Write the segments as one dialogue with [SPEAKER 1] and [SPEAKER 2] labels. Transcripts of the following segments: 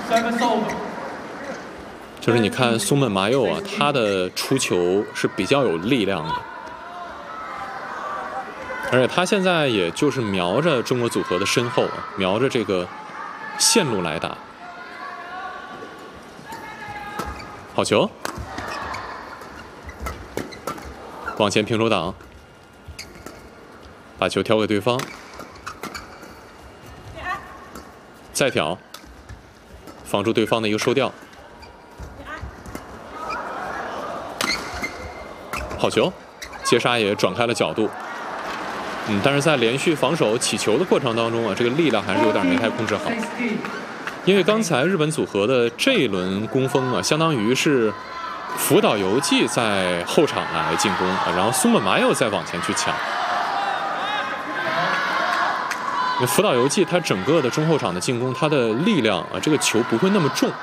[SPEAKER 1] 就是你看松本麻佑啊，他的出球是比较有力量的，而且他现在也就是瞄着中国组合的身后啊，瞄着这个线路来打。好球，往前平手挡，把球挑给对方，再挑，防住对方的一个收吊。好球，接杀也转开了角度，但是在连续防守起球的过程当中啊，这个力量还是有点没太控制好。因为刚才日本组合的这一轮攻锋啊，相当于是福岛由纪在后场来进攻啊，然后松本麻佑再往前去抢。福岛由纪他整个的中后场的进攻，他的力量啊，这个球不会那么重。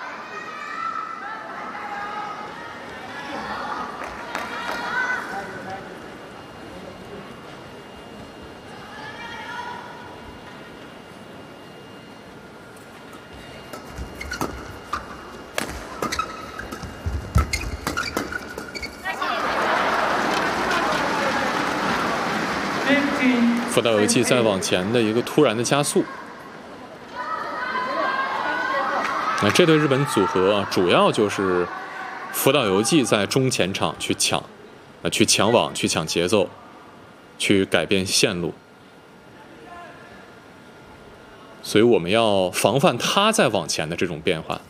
[SPEAKER 1] 福岛由纪再往前的一个突然的加速，那这对日本组合啊，主要就是福岛由纪在中前场去抢，去抢网，去抢节奏，去改变线路，所以我们要防范他在往前的这种变化。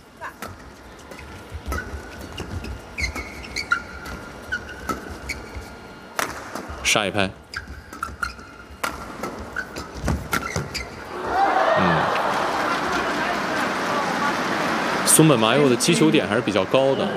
[SPEAKER 1] 杀一拍。松本麻佑的击球点还是比较高的，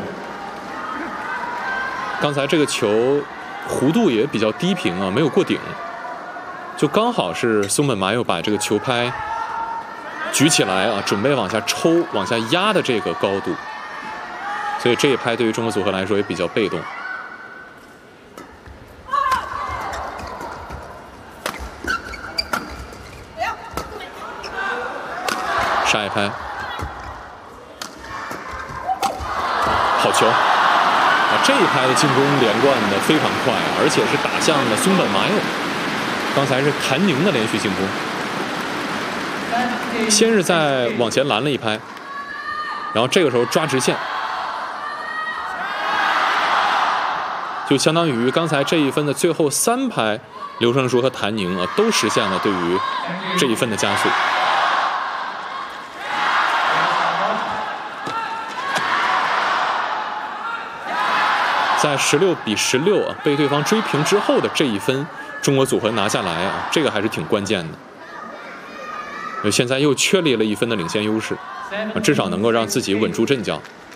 [SPEAKER 1] 刚才这个球弧度也比较低平啊，没有过顶，就刚好是松本麻佑把这个球拍举起来啊，准备往下抽、往下压的这个高度，所以这一拍对于中国组合来说也比较被动。杀一拍。好球！这一拍的进攻连贯的非常快，而且是打向了松本麻佑。刚才是谭宁的连续进攻，先是在往前拦了一拍，然后这个时候抓直线，就相当于刚才这一分的最后3拍，刘胜书和谭宁啊都实现了对于这一分的加速。在16-16啊被对方追平之后的这一分，中国组合拿下来啊，这个还是挺关键的。现在又确立了1分的领先优势，至少能够让自己稳住阵脚。